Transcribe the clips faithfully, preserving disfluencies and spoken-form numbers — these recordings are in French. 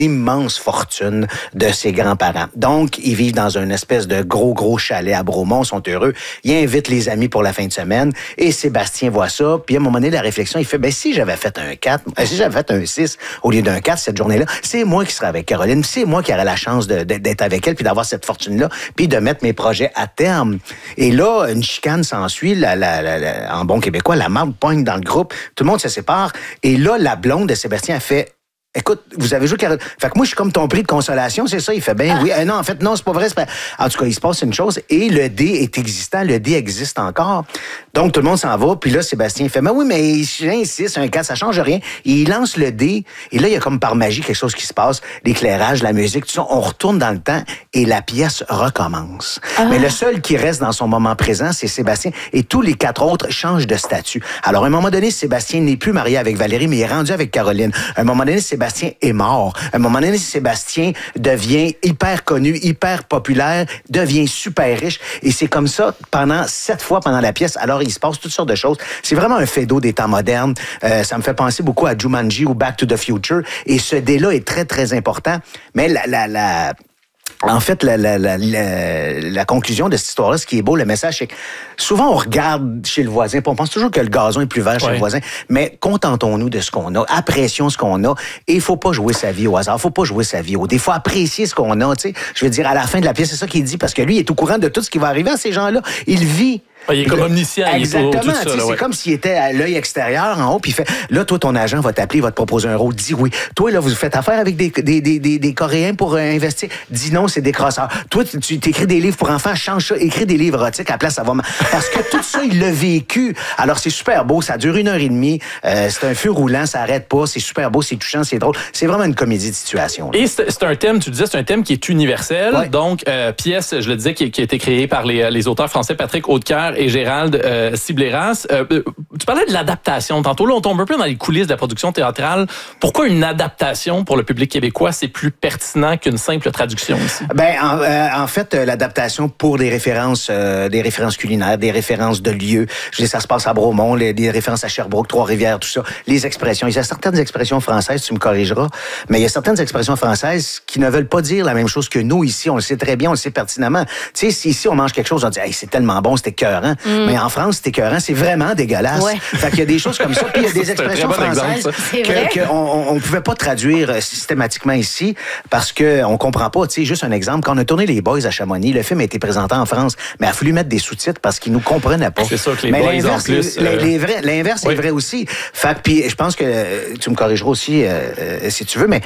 immense fortune de ses grands-parents. Donc, ils vivent dans une espèce de gros, gros chalet à Bromont, sont heureux. Ils invitent les amis pour la fin de semaine et Sébastien voit ça. Puis à un moment donné, la réflexion, il fait, ben si j'avais fait un quatre, si j'avais fait un six au lieu d'un quatre cette journée-là, c'est moi qui serais avec Caroline, c'est moi qui aurais la chance de, de, d'être avec elle puis d'avoir cette fortune-là, puis de mettre mes projets à terme. Et là, une chicane s'ensuit, la, la, la, la, en bon québécois, la marde pogne dans le groupe, tout le monde se sépare. Et là, la blonde de Sébastien a fait... Écoute, vous avez joué Caroline. Fait que moi, je suis comme ton prix de consolation, c'est ça? Il fait bien, ah. oui. Euh, non, en fait, non, c'est pas vrai. C'est pas... En tout cas, il se passe une chose et le dé est existant. Le dé existe encore. Donc, tout le monde s'en va. Puis là, Sébastien fait, mais oui, mais j'ai un six, un quatre, ça change rien. Et il lance le dé. Et là, il y a comme par magie quelque chose qui se passe. L'éclairage, la musique, tout ça. On retourne dans le temps et la pièce recommence. Ah. Mais le seul qui reste dans son moment présent, c'est Sébastien. Et tous les quatre autres changent de statut. Alors, à un moment donné, Sébastien n'est plus marié avec Valérie, mais il est rendu avec Caroline. À un moment donné, Sébastien est mort. À un moment donné, Sébastien devient hyper connu, hyper populaire, devient super riche. Et c'est comme ça pendant sept fois pendant la pièce. Alors, il se passe toutes sortes de choses. C'est vraiment un fait d'eau des temps modernes. Euh, ça me fait penser beaucoup à Jumanji ou Back to the Future. Et ce dé-là est très, très important. Mais la... la, la En fait, la, la, la, la, la conclusion de cette histoire-là, ce qui est beau, le message, c'est que souvent, on regarde chez le voisin, puis on pense toujours que le gazon est plus vert chez ouais. le voisin, mais contentons-nous de ce qu'on a, apprécions ce qu'on a, et il faut pas jouer sa vie au hasard, il faut pas jouer sa vie au dé, il faut apprécier ce qu'on a, tu sais. Je veux dire, à la fin de la pièce, c'est ça qu'il dit, parce que lui, il est au courant de tout ce qui va arriver à ces gens-là. Il vit. Ah, il est comme omniscient. Exactement. Il est ça, là, c'est ouais. comme s'il était à l'œil extérieur en haut, puis il fait, là, toi, ton agent va t'appeler, il va te proposer un rôle. Dis oui. Toi, là, vous faites affaire avec des, des, des, des, des Coréens pour euh, investir. Dis non, c'est des crosseurs. Toi, tu t'écris des livres pour enfants, change ça, écris des livres érotiques, à la place, ça va... Parce que tout ça, il l'a vécu. Alors, c'est super beau, ça dure une heure et demie, euh, c'est un feu roulant, ça arrête pas, c'est super beau, c'est touchant, c'est drôle. C'est vraiment une comédie de situation. Là. Et c'est, c'est un thème, tu disais, c'est un thème qui est universel. Ouais. Donc, euh, pièce, je le disais, qui, qui a été créée par les, les auteurs français Patrick Audecoeur et Gérald euh, Cibléras. Euh, tu parlais de l'adaptation. Tantôt, là, on tombe un peu dans les coulisses de la production théâtrale. Pourquoi une adaptation pour le public québécois, c'est plus pertinent qu'une simple traduction ici? Ben, en, euh, en fait, euh, l'adaptation pour des références, euh, des références culinaires, des références de lieux. Je veux dire, ça se passe à Bromont, les, des références à Sherbrooke, Trois-Rivières, tout ça. Les expressions. Il y a certaines expressions françaises, tu me corrigeras, mais il y a certaines expressions françaises qui ne veulent pas dire la même chose que nous ici. On le sait très bien, on le sait pertinemment. Tu sais, si ici on mange quelque chose, on dit, hey, c'est tellement bon, c'est écœurant. Mm. Mais en France, c'est écœurant, c'est vraiment dégueulasse. Ouais. Fait qu'il y a des choses comme ça, puis il y a des ça, expressions bon françaises que, qu'on ne pouvait pas traduire systématiquement ici parce qu'on comprend pas. Tu sais, juste un exemple, quand on a tourné Les Boys à Chamonix, le film a été présenté en France, mais il a fallu mettre des sous-titres parce qu'ils nous comprenaient pas. C'est sûr que les mais Boys l'inverse, en plus... Euh... Les, les vrais, l'inverse oui. est vrai aussi. Fait puis je pense que tu me corrigeras aussi euh, si tu veux, mais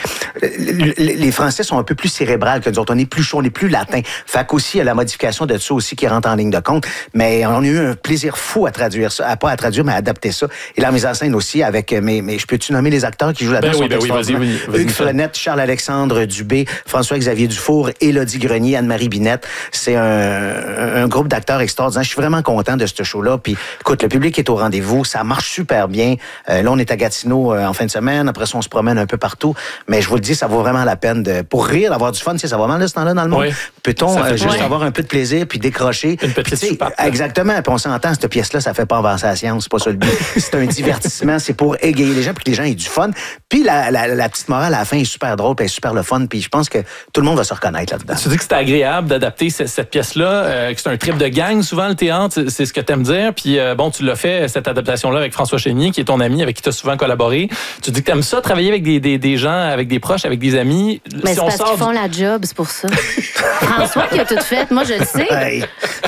les Français sont un peu plus cérébrales que nous autres. On est plus chaud, on est plus latin. Fait qu'aussi, il y a la modification de ça aussi qui rentre en ligne de compte. Mais on a eu un plaisir fou à traduire ça, à pas à traduire, mais à adapter ça. Et la mise en scène aussi avec, mais, mais je peux-tu nommer les acteurs qui jouent là-dedans? Ben oui, ben oui, vas-y, vas-y, vas-y, Hugues Frenette, Charles-Alexandre Dubé, François-Xavier Dufour, Élodie Grenier, Anne-Marie Binette. C'est un, un groupe d'acteurs extraordinaires. Je suis vraiment content de ce show-là. Puis, écoute, le public est au rendez-vous. Ça marche super bien. Euh, là, on est à Gatineau euh, en fin de semaine. Après ça, on se promène un peu partout. Mais je vous le dis, ça vaut vraiment la peine de, pour rire, d'avoir du fun. Tu sais, ça va mal de ce temps-là dans le monde. Oui. Peut-on euh, juste ouais. avoir un peu de plaisir puis décrocher? Une petite puis, soupape. Exactement. Puis on s'entend, cette pièce-là, ça fait pas avancer la science. C'est pas ça le but. C'est un divertissement. C'est pour égayer les gens puis que les gens aient du fun. Puis la, la, la petite morale à la fin est super drôle puis elle est super le fun. Puis je pense que tout le monde va se reconnaître là-dedans. Tu dis que c'était agréable d'adapter cette, cette pièce-là, euh, que c'est un trip de gang, souvent, le théâtre, c'est ce que tu aimes dire. Puis euh, bon, tu l'as fait, cette adaptation-là, avec François Chénier, qui est ton ami, avec qui tu as souvent collaboré. Tu dis que tu aimes ça, travailler avec des, des, des gens, avec des proches, avec des amis. Mais si c'est on parce sort qu'ils font du... la job, c'est pour ça. François qui a tout fait, moi je le sais. Hey.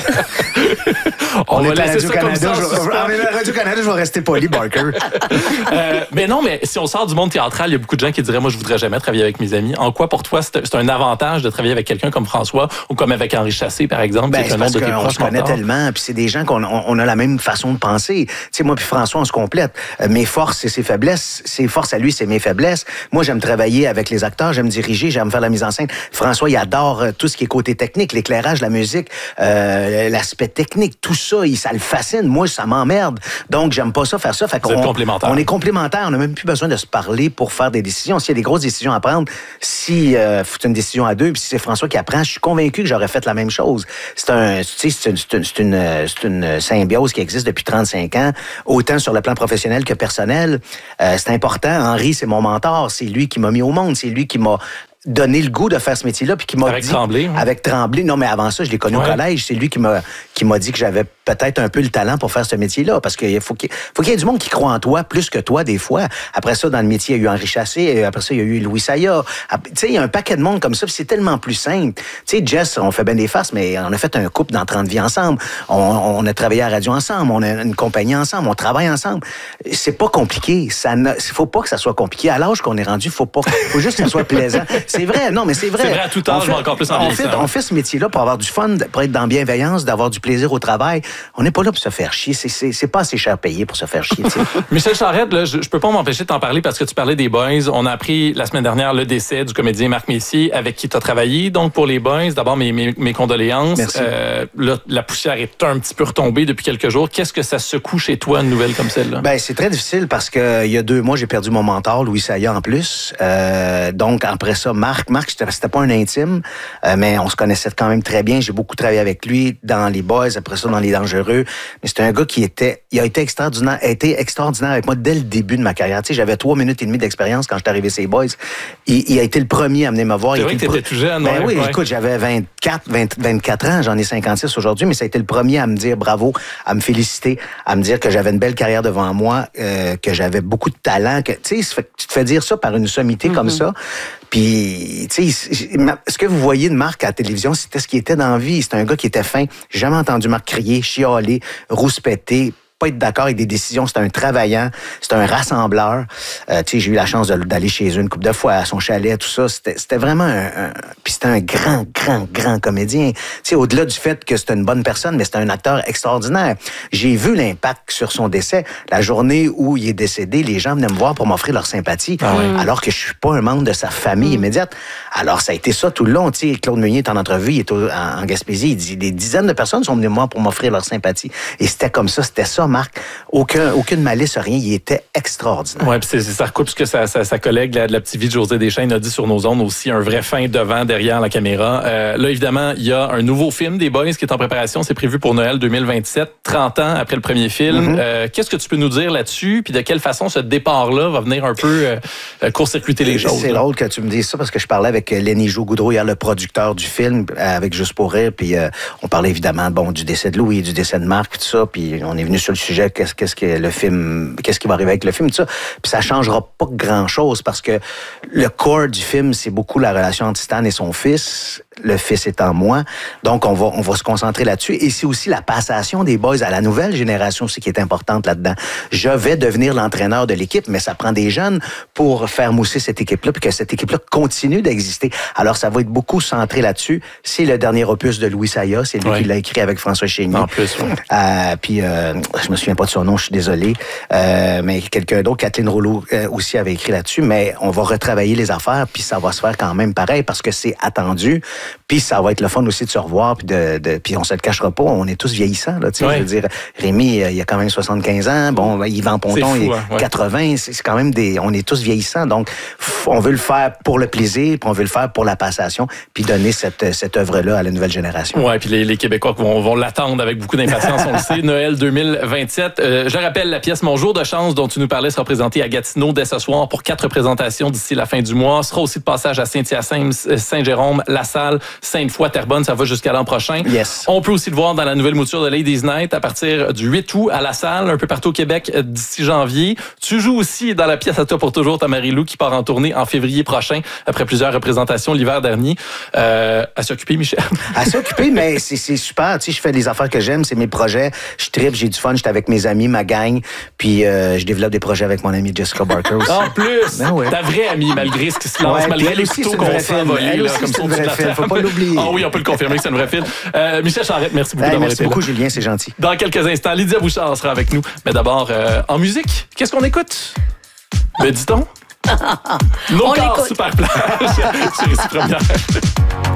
on, on va laisser ça comme ça. Je... On est à Radio-Canada, je vais rester poli, Barker. euh, mais non, mais si on sort du monde théâtral, il y a beaucoup de gens qui diraient, moi, je voudrais jamais travailler avec mes amis. En quoi, pour toi, c'est, c'est un avantage de travailler avec quelqu'un comme François ou comme avec Henri Chassé, par exemple? Ben, c'est parce qu'on se connaît tellement, puis c'est des gens qu'on on, on a la même façon de penser. Tu sais, moi puis François, on se complète. Euh, mes forces, c'est ses faiblesses. Ses forces à lui, c'est mes faiblesses. Moi, j'aime travailler avec les acteurs, j'aime diriger, j'aime faire la mise en scène. François, il adore tout ce qui est côté technique, l'éclairage, la musique, euh, l'aspect l'aspect technique, tout ça, il, ça le fascine. Moi, ça m'emmerde. Donc, j'aime pas ça, faire ça. Fait qu'on, Vous êtes complémentaires. On est complémentaires. On n'a même plus besoin de se parler pour faire des décisions. S'il y a des grosses décisions à prendre, si euh, c'est une décision à deux, puis si c'est François qui apprend, je suis convaincu que j'aurais fait la même chose. C'est un, tu sais, c'est une, c'est une, c'est une, c'est une symbiose qui existe depuis trente-cinq ans, autant sur le plan professionnel que personnel. Euh, c'est important. Henri, c'est mon mentor. C'est lui qui m'a mis au monde. C'est lui qui m'a donné le goût de faire ce métier-là, puis qui m'a avec dit... Tremblay. Hein? Avec Tremblay. Non, mais avant ça, je l'ai connu ouais. au collège. C'est lui qui m'a, qui m'a dit que j'avais peut-être un peu le talent pour faire ce métier-là, parce qu'il faut qu'il, faut qu'il y ait du monde qui croit en toi plus que toi, des fois. Après ça, dans le métier, il y a eu Henri Chassé, et après ça, il y a eu Louis Saya. Tu sais, il y a un paquet de monde comme ça, puis c'est tellement plus simple. Tu sais, Jess, on fait bien des farces, mais on a fait un couple dans trente vies ensemble. On, on a travaillé à la radio ensemble, on a une compagnie ensemble, on travaille ensemble. C'est pas compliqué. Ça ne, faut pas que ça soit compliqué. À l'âge qu'on est rendu, faut pas, faut juste que ça soit plaisant. C'est vrai, non, mais c'est vrai. C'est vrai à tout âge, mais encore plus en on fait, on fait ce métier-là pour avoir du fun, pour être dans la bienveillance, d'avoir du plaisir au travail. On n'est pas là pour se faire chier. C'est, c'est, c'est pas assez cher payé pour se faire chier. Michel Charette, là, je, je peux pas m'empêcher de t'en parler parce que tu parlais des Boys. On a appris la semaine dernière le décès du comédien Marc Messier avec qui tu as travaillé. Donc, pour les Boys, d'abord, mes, mes, mes condoléances. Merci. Euh, là, la poussière est un petit peu retombée depuis quelques jours. Qu'est-ce que ça secoue chez toi, une nouvelle comme celle-là? Ben, c'est très difficile parce que il y a deux mois, j'ai perdu mon mentor, Louis Saya, en plus. Euh, donc, après ça, Marc, Marc, c'était, c'était pas un intime, euh, mais on se connaissait quand même très bien. J'ai beaucoup travaillé avec lui dans les Boys, après ça, dans les Dangereux. Mais c'était un gars qui était, il a été extraordinaire, a été extraordinaire avec moi dès le début de ma carrière. Tu sais, j'avais trois minutes et demie d'expérience quand j'étais arrivé chez les Boys. Il, il a été le premier à venir me voir. C'est il vrai que t'étais pre... tout jeune. Ben ouais, oui, ouais. écoute, j'avais vingt-quatre, vingt, vingt-quatre ans, j'en ai cinquante-six aujourd'hui, mais ça a été le premier à me dire bravo, à me féliciter, à me dire que j'avais une belle carrière devant moi, euh, que j'avais beaucoup de talent, que, tu sais, tu te fais dire ça par une sommité mm-hmm. comme ça. Puis, tu sais, ce que vous voyez de Marc à la télévision, c'était ce qui était dans la vie. C'était un gars qui était fin. J'ai jamais entendu Marc crier, chialer, rouspéter, pas être d'accord avec des décisions. C'est un travaillant, c'est un rassembleur. Euh, tu sais, j'ai eu la chance de, d'aller chez eux une couple de fois à son chalet, tout ça. C'était, c'était vraiment un, un... Puis c'était un grand, grand, grand comédien. Tu sais, au-delà du fait que c'était une bonne personne, mais c'était un acteur extraordinaire. J'ai vu l'impact sur son décès. La journée où il est décédé, les gens venaient me voir pour m'offrir leur sympathie, ah oui. alors que je suis pas un membre de sa famille mmh. immédiate. Alors, ça a été ça tout le long. Tu sais, Claude Meunier est en entrevue, il est au, en, en Gaspésie, il dit des dizaines de personnes sont venues me voir pour m'offrir leur sympathie. Et c'était comme ça, c'était ça, Marc. Aucun, aucune malice, rien. Il était extraordinaire. Oui, puis c'est, c'est, ça recoupe ce que sa, sa, sa collègue la, de la petite vie de José Deschênes a dit sur nos ondes aussi. Un vrai fin devant, derrière la caméra. Euh, là, évidemment, il y a un nouveau film des Boys qui est en préparation. C'est prévu pour Noël deux mille vingt-sept, trente ans après le premier film. Mm-hmm. Euh, qu'est-ce que tu peux nous dire là-dessus? Puis de quelle façon ce départ-là va venir un peu euh, court-circuiter les choses? C'est là. Drôle que tu me dises ça parce que je parlais avec Lenny Jo Goudreau, hier, le producteur du film, avec Juste pour rire. Puis euh, on parlait évidemment bon, du décès de Louis, du décès de Marc, tout ça. Puis on est venu sur le sujet. Qu'est-ce, qu'est-ce que le film, qu'est-ce qui va arriver avec le film, tout ça. Puis ça changera pas grand-chose parce que le corps du film, c'est beaucoup la relation entre Stan et son fils, le fils étant moi. Donc, on va, on va se concentrer là-dessus. Et c'est aussi la passation des Boys à la nouvelle génération aussi qui est importante là-dedans. Je vais devenir l'entraîneur de l'équipe, mais ça prend des jeunes pour faire mousser cette équipe-là puis que cette équipe-là continue d'exister. Alors, ça va être beaucoup centré là-dessus. C'est le dernier opus de Louis Saya. C'est lui ouais. qui l'a écrit avec François Chénier. En plus, oui. Euh, puis, euh, je me souviens pas de son nom, je suis désolé. Euh, mais quelqu'un d'autre, Kathleen Rouleau, euh, aussi avait écrit là-dessus. Mais on va retravailler les affaires, puis ça va se faire quand même pareil parce que c'est attendu. Puis ça va être le fun aussi de se revoir, puis de, de puis on se le cachera pas, on est tous vieillissants là, tu sais, ouais. je veux dire, Rémi, il a quand même soixante-quinze ans, bon, Yvan Ponton, fou, il est hein, ouais. quatre-vingts, c'est, c'est quand même des, on est tous vieillissants, donc on veut le faire pour le plaisir, puis on veut le faire pour la passation, puis donner cette cette œuvre-là à la nouvelle génération. Ouais, puis les, les Québécois vont, vont l'attendre avec beaucoup d'impatience, on le sait, Noël deux mille vingt-sept. Euh, je rappelle, la pièce Mon jour de chance dont tu nous parlais sera présentée à Gatineau dès ce soir pour quatre représentations d'ici la fin du mois. Sera aussi de passage à Saint-Hyacinthe, Saint-Jérôme, La Salle, Sainte-Foy, Terrebonne, ça va jusqu'à l'an prochain. Yes. On peut aussi le voir dans la nouvelle mouture de Ladies Night à partir du huit août à La Salle, un peu partout au Québec d'ici janvier. Tu joues aussi dans la pièce À toi pour toujours, ta Marie-Lou, qui part en tournée en février prochain après plusieurs représentations l'hiver dernier. Euh, à s'occuper, Michel. À s'occuper, mais c'est, c'est super. Tu sais, je fais des affaires que j'aime, c'est mes projets. Je tripe, j'ai du fun, j'étais avec mes amis, ma gang, puis euh, je développe des projets avec mon amie Jessica Barker aussi. En plus, ben ouais. ta vraie amie, malgré ce qui se lance, ouais, malgré les couteaux qu'on s'est envolés, là, comme ça, on dit la faut pas l'oublier. Ah oui, on peut le confirmer que c'est une vraie film. Euh, Michel Charette, merci beaucoup hey, d'avoir merci été beaucoup, là. Julien, c'est gentil. Dans quelques instants, Lydia Bouchard sera avec nous. Mais d'abord, euh, en musique, qu'est-ce qu'on écoute? Ben, dit-on? Nos corps super plage sur Ici Première.